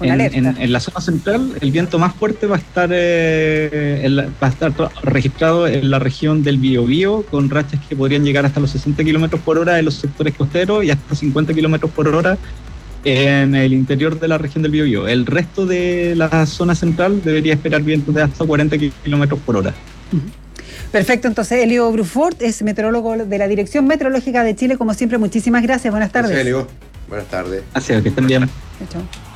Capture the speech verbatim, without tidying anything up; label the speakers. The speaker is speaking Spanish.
Speaker 1: en, en, en la zona central el viento más fuerte va a estar, eh, en la, va a estar registrado en la región del Biobío, con rachas que podrían llegar hasta los sesenta kilómetros por hora en los sectores costeros y hasta cincuenta kilómetros por hora en el interior de la región del Biobío. El resto de la zona central debería esperar vientos de hasta cuarenta kilómetros por hora.
Speaker 2: Perfecto, entonces Elio Brufort es meteorólogo de la Dirección Meteorológica de Chile. Como siempre, muchísimas gracias, buenas tardes.
Speaker 3: Gracias, Elio. Buenas tardes.
Speaker 1: Gracias, que estén bien.
Speaker 2: Chao.